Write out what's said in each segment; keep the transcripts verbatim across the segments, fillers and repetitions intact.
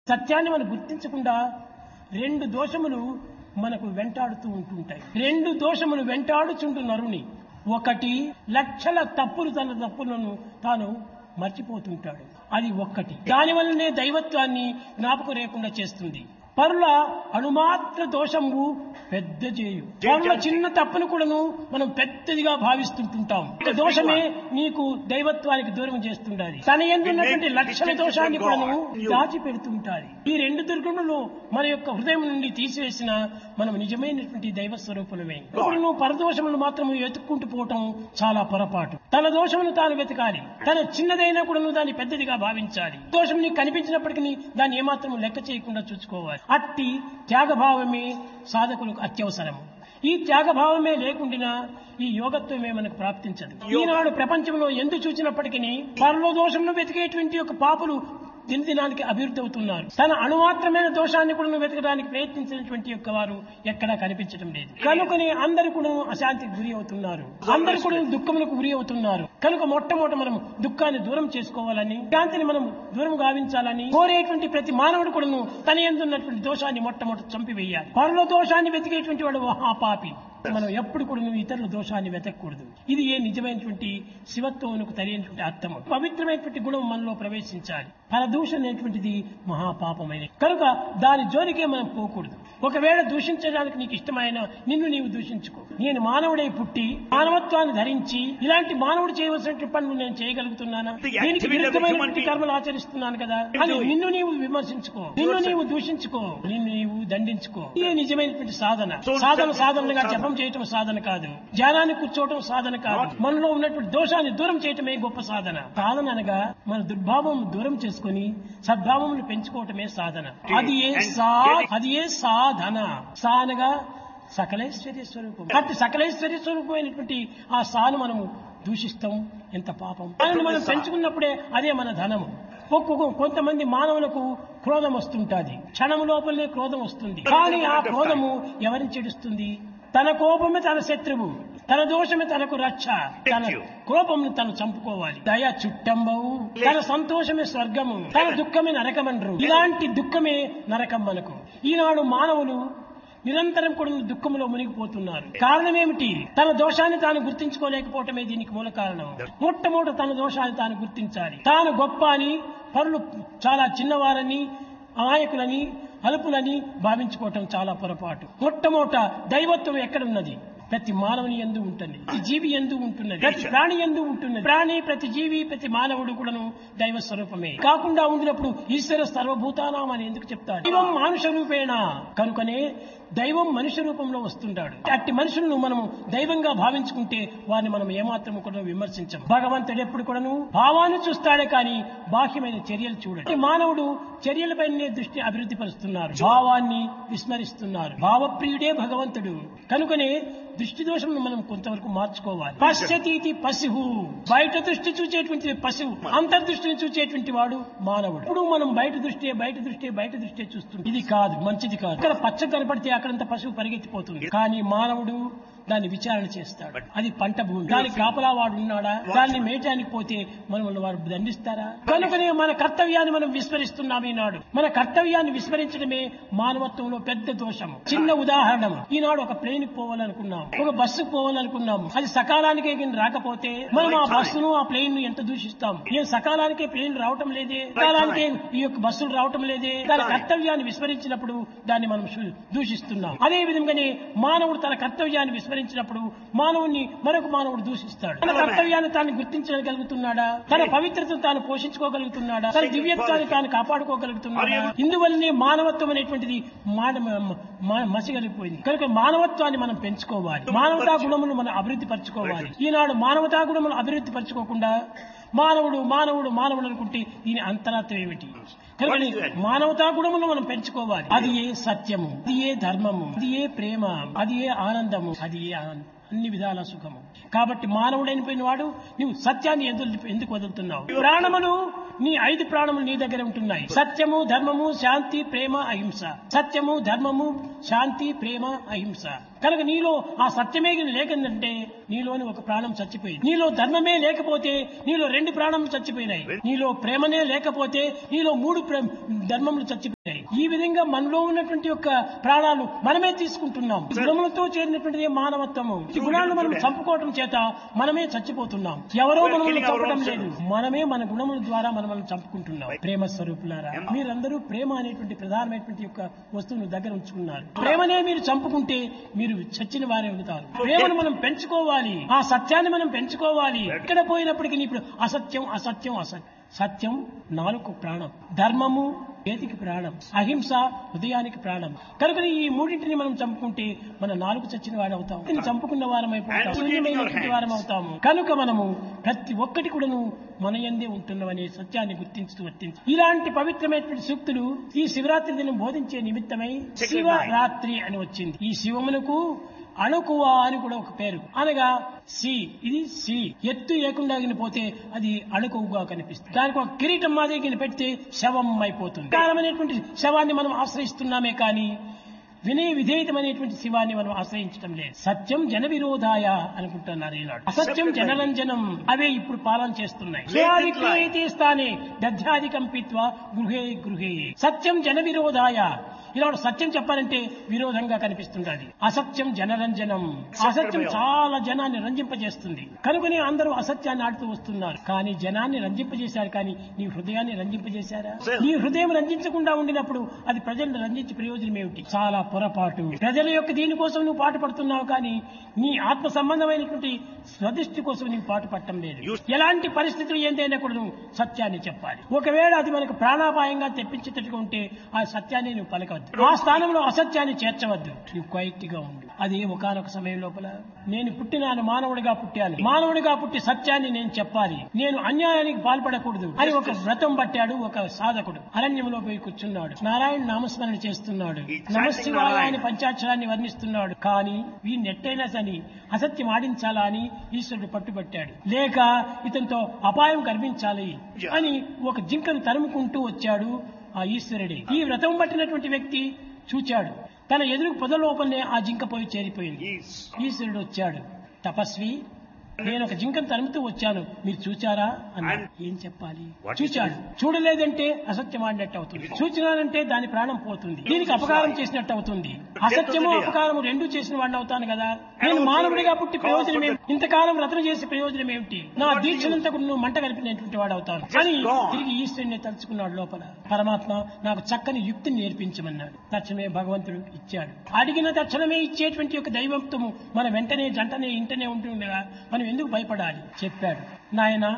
సత్యాన్ని మనం గుర్తించకుండా రెండు దోషములు మనకు వెంటాడుతూ ఉంటుంటాయి. రెండు దోషములు వెంటాడుచుంటు నరుని. ఒకటి లక్షల తప్పులు తన తప్పులను తాను మర్చిపోతుంటాడు. అది ఒక్కటి. దానివల్లనే దైవత్వాన్ని జ్ఞాపకం లేకుండా చేస్తుంది. పరుల అణుమాత్ర దోషము పెద్ద చేయు. పరుల చిన్న తప్పును కూడాను మనం పెద్దదిగా భావిస్తుంటుంటాం. దోషమే నీకు దైవత్వానికి దూరం చేస్తుండాలి. తన ఎందున్నటువంటి లక్షల దోషాన్ని కూడాను దాచి పెడుతుంటారు. ఈ రెండు దుర్గుణులు మన యొక్క హృదయం నుండి తీసివేసిన మనం నిజమైనటువంటి దైవ స్వరూపులమే. నువ్వు పరదోషములు మాత్రం వెతుక్కుంటూ పోవటం చాలా పొరపాటు. తన దోషమును తాను వెతకాలి. తన చిన్నదైనా కూడా నువ్వు దాన్ని పెద్దదిగా భావించాలి. దోషం నీకు కనిపించినప్పటికీ దాన్ని ఏమాత్రం లెక్క చేయకుండా చూసుకోవాలి. అట్టి త్యాగభావమే సాధకులకు అత్యవసరము. ఈ త్యాగభావమే లేకుండా ఈ యోగత్వమే మనకు ప్రాప్తించదు. ఈనాడు ప్రపంచంలో ఎందు చూసినప్పటికీ పరలో దోషంలో వెతికేటువంటి యొక్క పాపులు దినదినానికి అభివృద్ధి అవుతున్నారు. తన అణుమాత్రమైన దోషాన్ని కూడా వెతకడానికి ప్రయత్నించినటువంటి యొక్క వారు ఎక్కడా కనిపించడం లేదు. కనుకనే అందరూ కూడా అశాంతికి గురి అవుతున్నారు. అందరూ కూడా దుఃఖములకు గురి అవుతున్నారు. కనుక మొట్టమొదట మనం దుఃఖాన్ని దూరం చేసుకోవాలని, శాంతిని మనం దూరం గావించాలని కోరేటువంటి ప్రతి మానవుడు కూడాను తన యందున్నటువంటి దోషాన్ని మొట్టమొదటి చంపివేయాలి. పరుల దోషాన్ని వెతికేటువంటి వాడు మహాపాపి. మనం ఎప్పుడు కూడా నువ్వు ఇతరుల దోషాన్ని వెతకూడదు. ఇది ఏ నిజమైనటువంటి శివత్వమునకు తెలియనటువంటి అర్థము. పవిత్రమైనటువంటి గుణం మనలో ప్రవేశించాలి. పరదూషణ అనేటువంటిది మహాపాపమైనది. కనుక దాని జోలికే మనం పోకూడదు. ఒకవేళ దూషించడానికి నీకు ఇష్టమైన నిన్ను నీవు దూషించుకో. నేను మానవుడై పుట్టి మానవత్వాన్ని ధరించి ఇలాంటి మానవుడు చేయవలసినటువంటి పనులు నేను చేయగలుగుతున్నానా? దీనికి విరుద్ధమైనటువంటి కర్మలు ఆచరిస్తున్నాను కదా అని నిన్ను నీవు విమర్శించుకో, నిన్ను నీవు దూషించుకో, నిన్ను నీవు దండించుకో. ఇదే నిజమైనటువంటి సాధన. సాధన సాధనగా జపం చేయటం సాధన కాదు. ధ్యానాన్ని కూర్చోవటం సాధన కాదు. మనలో ఉన్నటువంటి దోషాన్ని దూరం చేయటమే గొప్ప సాధన. సాధన అనగా మన దుర్భావం దూరం చేసుకుని సద్భావమును పెంచుకోవటమే సాధన. అది ఏ సా అది ఏ సాధన. సా అనగా సకలైశ్వర్య స్వరూపం. అట్టి సకలైశ్వర్య స్వరూపమైనటువంటి ఆ సాను మనము దూషిస్తాం. ఎంత పాపం. దానిని మనం పెంచుకున్నప్పుడే అదే మన ధనము. ఒక్కొక్క కొంతమంది మానవులకు క్రోధం వస్తుంటుంది. క్షణం లోపలనే క్రోధం వస్తుంది. కానీ ఆ క్రోధము ఎవరిని చెడుస్తుంది? తన కోపమే తన శత్రువు, తన దోషమే తనకు రక్ష. తన కోపమును తను చంపుకోవాలి. దయ చుట్టంబవు, తన సంతోషమే స్వర్గము, తన దుఃఖమే నరకమనరు. ఇలాంటి దుఃఖమే నరకం మనకు. ఈనాడు మానవులు నిరంతరం కూడా దుఃఖంలో మునిగిపోతున్నారు. కారణం ఏమిటి? తన దోషాన్ని తాను గుర్తించుకోలేకపోవటమే దీనికి మూల కారణం. మొట్టమొదట తన దోషాన్ని తాను గుర్తించాలి. తాను గొప్ప అని, పరులు చాలా చిన్నవారని, అమాయకులని, అల్పులని భావించుకోవటం చాలా పొరపాటు. మొట్టమొదట దైవత్వం ఎక్కడున్నది? ప్రతి మానవుని యందు ఉంటుంది. ప్రతి జీవి యందు ఉంటున్నది. ప్రతి ప్రాణి యందు ఉంటున్నది. ప్రాణి, ప్రతి జీవి, ప్రతి మానవుడు కూడాను దైవ స్వరూపమే. కాకుండా ఉండినప్పుడు ఈశ్వర సర్వభూతానాం అని ఎందుకు చెప్తాడు? దైవం మానుష రూపేణ. కనుకనే దైవం మనుష్య రూపంలో వస్తుంటాడు. అట్టి మనుషులను మనము దైవంగా భావించుకుంటే వారిని మనం ఏమాత్రం కూడా విమర్శించం. భగవంతుడు ఎప్పుడు కూడాను భావాన్ని చూస్తాడే కానీ బాహ్యమైన చర్యలు చూడండి. మానవుడు చర్యలపైనే దృష్టి అభివృద్ధి పరుస్తున్నారు, భావాన్ని విస్మరిస్తున్నారు. భావప్రియుడే భగవంతుడు. కనుకనే దృష్టి దోషంను మనం కొంతవరకు మార్చుకోవాలి. పశ్యతీతి పశువు. బయట దృష్టి చూచేటువంటి పశువు, అంతర్దృష్టిని చూచేటువంటి వాడు మానవుడు. ఇప్పుడు మనం బయట దృష్టి బయట దృష్టి బయట దృష్టి చూస్తుంది. ఇది కాదు, మంచిది కాదు. ఇక్కడ పచ్చ కనపడితే అక్కడంత పశువు పరిగెత్తిపోతుంది. కానీ మానవుడు దాన్ని విచారణ చేస్తాడు. అది పంట భూమి, దానికి కాపలా వాడు ఉన్నాడా? దాన్ని మేయటానికి పోతే మనం వారు దండిస్తారా? కనుకనే మన కర్తవ్యాన్ని మనం విస్మరిస్తున్నాం. ఈనాడు మన కర్తవ్యాన్ని విస్మరించడమే మానవత్వంలో పెద్ద దోషము. చిన్న ఉదాహరణ, ఈనాడు ఒక ప్లేన్ పోవాలనుకున్నాం, ఒక బస్సుకు పోవాలనుకున్నాం. అది సకాలానికే రాకపోతే మనం ఆ బస్సును ఆ ప్లేన్ ను ఎంత దూషిస్తాం. ఏం సకాలానికే ప్లేన్ రావటం లేదే, సకాలానికే ఈ యొక్క బస్సులు రావటం లేదే. దాని కర్తవ్యాన్ని విస్మరించినప్పుడు దాన్ని మనం దూషిస్తున్నాం. అదే విధంగానే మానవుడు తన కర్తవ్యాన్ని విస్మరించినప్పుడు మానవుని మరొక మానవుడు దూషిస్తాడు. తన కర్తవ్యాన్ని తాను గుర్తించగలుగుతున్నాడా? తన పవిత్రతను తాను పోషించుకోగలుగుతున్నాడా? తన దివ్యత్వాన్ని తాను కాపాడుకోగలుగుతున్నాడా? ఇందువల్లనే మానవత్వం అనేటువంటిది మసిగలిపోయింది. కనుక మానవత్వాన్ని మనం పెంచుకోవాలి. మానవతా గుణములు మనం అభివృద్ధి పరచుకోవాలి. ఈనాడు మానవతా గుణములు అభివృద్ధి పరచుకోకుండా మానవుడు మానవుడు మానవుడు అనుకుంటే దీని అంతరార్థం ఏమిటి? కనుక మానవతా గుణములు మనం పెంచుకోవాలి. అది ఏ సత్యము, అది ఏ ధర్మము, అది ఏ ప్రేమ, అది ఏ ఆనందము, అది ఏ అన్ని విధాల సుఖము. కాబట్టి మానవుడైన వాడు నువ్వు సత్యాన్ని ఎందుకు ఎందుకు వదులుతున్నావు? ప్రాణములు, నీ ఐదు ప్రాణములు నీ దగ్గర ఉంటున్నాయి. సత్యము, ధర్మము, శాంతి, ప్రేమ, అహింస. సత్యము, ధర్మము, శాంతి, ప్రేమ, అహింస. కనుక నీలో ఆ సత్యమే లేకుందంటే నీలోని ఒక ప్రాణం చచ్చిపోయింది. నీలో ధర్మమే లేకపోతే నీలో రెండు ప్రాణములు చచ్చిపోయినాయి. నీలో ప్రేమనే లేకపోతే నీలో మూడు ధర్మములు చచ్చిపోయాయి. ఈ విధంగా మనలో ఉన్నటువంటి యొక్క ప్రాణాలు మనమే తీసుకుంటున్నాం. గుణములతో చేరినటువంటిది మానవత్వము. ఈ గుణాలను మనం చంపుకోవటం చేత మనమే చచ్చిపోతున్నాం. ఎవరో మనల్ని చంపడం లేదు, మనమే మన గుణముల ద్వారా మనల్ని చంపుకుంటున్నాం. ప్రేమ స్వరూపులారా, మీరందరూ ప్రేమ అనేటువంటి ప్రధానమైనటువంటి యొక్క వస్తువును దగ్గర ఉంచుకున్నారు. ప్రేమనే మీరు చంపుకుంటే మీరు చచ్చిన వారే అవుతారు. ప్రేమను మనం పెంచుకోవాలి, ఆ సత్యాన్ని మనం పెంచుకోవాలి. ఎక్కడ పోయినప్పటికీ ఇప్పుడు అసత్యం అసత్యం అసత్యం. సత్యం నాలుగు ప్రాణం, ధర్మము చేతికి ప్రాణం, అహింస హృదయానికి ప్రాణం. కనుక ఈ మూడింటిని మనం చంపుకుంటే మన నాలుగు చచ్చిన వాడు అవుతాం, చంపుకున్న వారం అయిపోతాం, శూన్యమైనటువంటి వారం అవుతాము. కనుక మనము ప్రతి ఒక్కటి కూడాను మన యందే ఉంటున్నామనే సత్యాన్ని గుర్తించుతూ వర్తించు. ఇలాంటి పవిత్రమైనటువంటి సూక్తులు ఈ శివరాత్రి దినం బోధించే నిమిత్తమై శివరాత్రి అని వచ్చింది. ఈ శివమునకు అణుకువ అని కూడా ఒక పేరు, అనగా సి, ఇది సి ఎత్తు లేకుండా పోతే అది అణుకువగా కనిపిస్తుంది. దానికి ఒక కిరీటం మాదిరి పెడితే శవం అయిపోతుంది. కారణమైనటువంటి శవాన్ని మనం ఆశ్రయిస్తున్నామే కానీ వినయ విధేయతమైనటువంటి శివాన్ని మనం ఆశ్రయించడం లేదు. సత్యం జన విరోధాయ అనుకుంటున్నారు ఈనాడు. అసత్యం జనరంజనం, అవే ఇప్పుడు పాలన చేస్తున్నాయి. స్వాధిక్రియతే స్థానే దధ్యాధికం పీత్వా గృహే గృహే. సత్యం జన విరోధాయ, ఈనాడు సత్యం చెప్పాలంటే విరోధంగా కనిపిస్తుంది. అసత్యం జనరంజనం, అసత్యం చాలా జనాన్ని రంజింపజేస్తుంది. కనుకనే అందరూ అసత్యాన్ని ఆడుతూ వస్తున్నారు. కానీ జనాన్ని రంజింపజేశారు, కానీ నీ హృదయాన్ని రంజింపజేశారా? నీ హృదయం రంజించకుండా ఉండినప్పుడు అది ప్రజలను రంజించి ప్రయోజనం ఏమిటి? చాలా పొరపాటు. ప్రజల యొక్క దీనికోసం నువ్వు పాటు పడుతున్నావు, కానీ నీ ఆత్మ సంబంధమైనటువంటి స్వదృష్టి కోసం నువ్వు పాటు పడటం లేదు. ఎలాంటి పరిస్థితులు ఏంటైనా కూడా నువ్వు సత్యాన్ని చెప్పాలి. ఒకవేళ అది మనకు ప్రాణాపాయంగా తెప్పించేటట్టుగా ఉంటే ఆ సత్యాన్ని నువ్వు పలకవద్దు, ఆ స్థానంలో అసత్యాన్ని చేర్చవద్దు. నువ్వు క్వైట్ గా ఉండు. అది ఒకనొక సమయం లోపల నేను పుట్టినాను, మానవుడిగా పుట్టాను, మానవుడిగా పుట్టి సత్యాన్ని నేను చెప్పాలి, నేను అన్యాయానికి పాల్పడకూడదు అని ఒక వ్రతం పట్టాడు ఒక సాధకుడు. అరణ్యంలో పోయి కూర్చున్నాడు, నారాయణ నామస్మరణ చేస్తున్నాడు, నమశివాయ అని పంచాక్షరాన్ని వర్ణిస్తున్నాడు. కానీ వీడిని ఎట్టైనా సని అసత్యం ఆడించాలా అని ఈశ్వరుడు పట్టుబట్టాడు. లేక ఇతనితో అపాయం కనిపించాలి అని ఒక జింకను తరుముకుంటూ వచ్చాడు ఆ ఈశ్వరుడే. ఈ వ్రతం పట్టినటువంటి వ్యక్తి చూచాడు, తన ఎదురు పొదలోపలనే ఆ జింక పోయి చేరిపోయింది. ఈశ్వరుడు వచ్చాడు, తపస్వి నేను ఒక జింకను తరుముతూ వచ్చాను, మీరు చూచారా అన్నాడు. ఏం చెప్పాలి? చూచాడు. చూడలేదంటే అసత్యం ఆడినట్టు అవుతుంది, చూచినానంటే దాని ప్రాణం పోతుంది, దీనికి అపకారం చేసినట్టు అవుతుంది. అసత్యము అపకారము రెండు చేసిన వాడిని అవుతాను కదా. నేను మానవుడిగా పుట్టి ప్రయోజనం ఏమిటి? ఇంతకాలం రచన చేసే ప్రయోజనం ఏమిటి? నా దీక్షనంతా నువ్వు మంట కలిపినటువంటి వాడు అవుతాను అని తిరిగి ఈశ్వరుని తలుచుకున్నాడు. లోపల పరమాత్మ నాకు చక్కని యుక్తిని నేర్పించమన్నాడు. తక్షణమే భగవంతుడు ఇచ్చాడు. అడిగిన తక్షణమే ఇచ్చేటువంటి యొక్క దైవత్వము మన వెంటనే జంటనే ఇంటనే ఉంటుండగా మనం ఎందుకు భయపడాలి? చెప్పాడు, నాయన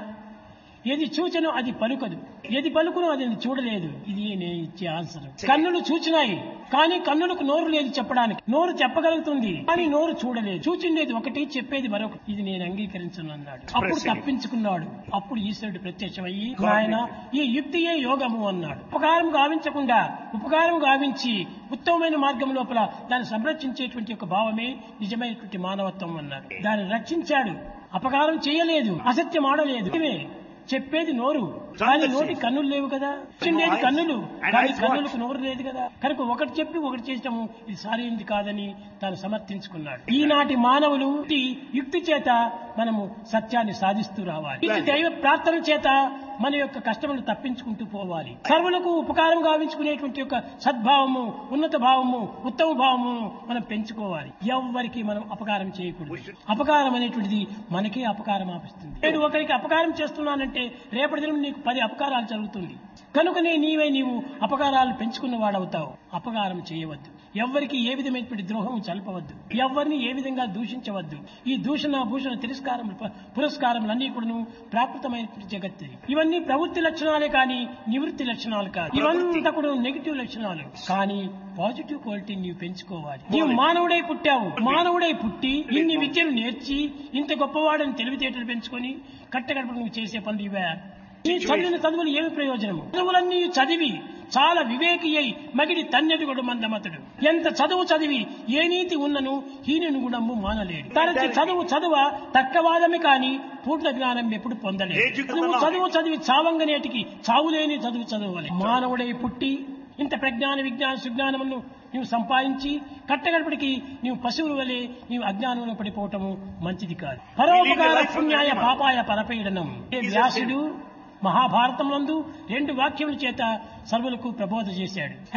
ఏది చూచనో అది పలుకదు, ఏది పలుకునో అది చూడలేదు. ఇది నేను ఇచ్చే ఆన్సర్. కన్నులు చూచినాయి, కానీ కన్నులకు నోరు లేదు చెప్పడానికి. నోరు చెప్పగలుగుతుంది, కానీ నోరు చూడలేదు. చూచిండేది ఒకటి, చెప్పేది మరొకటి. ఇది నేను అంగీకరించను అన్నాడు. అప్పుడు తప్పించుకున్నాడు. అప్పుడు ఈశ్వరుడు ప్రత్యక్షమయ్యి, ఆయన ఈ యుక్తియే యోగము అన్నాడు. ఉపకారం గావించకుండా ఉపకారం గావించి ఉత్తమమైన మార్గం లోపల దాన్ని సంరక్షించేటువంటి ఒక భావమే నిజమైనటువంటి మానవత్వం అన్నాడు. దాన్ని రక్షించాడు. అపకారం చేయలేదు, అసత్యం ఆడలేదు. ఇవే చెప్పేది నోరు, కానీ నోటి కన్నులు లేవు కదా. చిండేది కన్నులు, కానీ కన్నులకు నోరు లేదు కదా. కనుక ఒకటి చెప్పి ఒకటి చేసటము ఇది సరైనది కాదని తాను సమర్థించుకున్నాడు. ఈనాటి మానవులు యుక్తి చేత మనము సత్యాన్ని సాధిస్తూ రావాలి. ఇది దైవ ప్రార్థన చేత మన యొక్క కష్టములు తప్పించుకుంటూ పోవాలి. సర్వులకు ఉపకారం గావించుకునేటువంటి యొక్క సద్భావము, ఉన్నత భావము, ఉత్తమ భావము మనం పెంచుకోవాలి. ఎవ్వరికి మనం అపకారం చేయకూడదు. అపకారం అనేటువంటిది మనకే అపకారం ఆపిస్తుంది. నేను ఒకరికి అపకారం చేస్తున్నానంటే రేపటి దినం నీకు పది అపకారాలు జరుగుతుంది. కనుకనే నీవే నీవు అపకారాలు పెంచుకున్న వాడవుతావు. అపకారం చేయవద్దు, ఎవ్వరికి ఏ విధమైనటువంటి ద్రోహం చల్పవద్దు, ఎవరిని ఏ విధంగా దూషించవద్దు. ఈ దూషణ భూషణ తిరస్కారం పురస్కారములన్నీ కూడా ప్రాకృతమైనటువంటి జగత్తు. ఇవన్నీ ప్రవృత్తి లక్షణాలే కానీ నివృత్తి లక్షణాలు కాదు. ఇవంతా కూడా నెగిటివ్ లక్షణాలు. కానీ పాజిటివ్ క్వాలిటీ నీవు పెంచుకోవాలి. నీవు మానవుడై పుట్టావు, మానవుడై పుట్టి ఇన్ని విద్యలు నేర్చి ఇంత గొప్పవాడని తెలివితేటలు పెంచుకొని కట్టగడప నువ్వు చేసే పనులు ఇవే. ఈ చదివిన చదువులు ఏమి ప్రయోజనము? చదువులన్నీ చదివి చాలా వివేకి అయి మగిడి తన్నెదుగుడు మందమతుడు. ఎంత చదువు చదివి ఏ నీతి ఉన్నను హీనుని గుణము మానలేడు. తనకి చదువు చదువ తక్కవాదమే కాని పూర్ణ జ్ఞానం ఎప్పుడు పొందలేదు. నువ్వు చదువు చదివి చావంగనేటికి చావులేని చదువు చదవాలి. మానవుడై పుట్టి ఇంత ప్రజ్ఞాన విజ్ఞాన సుజ్ఞానమును నీవు సంపాదించి కట్టగడపటికి నీవు పశువుల వలె నీవు అజ్ఞానంలో పడిపోవటము మంచిది కాదు. పరోపకార పుణ్యాయ పాపాయ పరపీడనం. ఏ వ్యాసుడు మహాభారతమునందు రెండు వాక్యముల చేత సర్వులకు ప్రబోధ చేశాడు.